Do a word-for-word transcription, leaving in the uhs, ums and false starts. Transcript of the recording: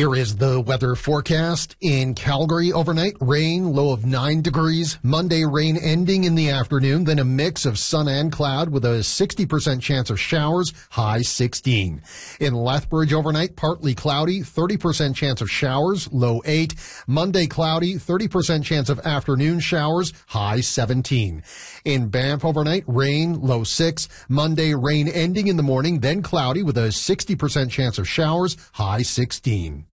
Here is the weather forecast. In Calgary overnight, rain, low of nine degrees. Monday, rain ending in the afternoon, then a mix of sun and cloud with a sixty percent chance of showers, high sixteen. In Lethbridge overnight, partly cloudy, thirty percent chance of showers, low eight. Monday, cloudy, thirty percent chance of afternoon showers, high seventeen. In Banff overnight, rain, low six. Monday, rain ending in the morning, then cloudy with a sixty percent chance of showers, high sixteen.